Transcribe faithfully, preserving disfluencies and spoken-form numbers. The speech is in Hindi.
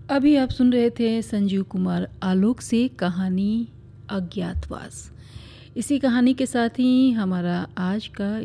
अभी आप सुन रहे थे संजीव कुमार आलोक से कहानी अज्ञातवास। इसी कहानी के साथ ही हमारा आज का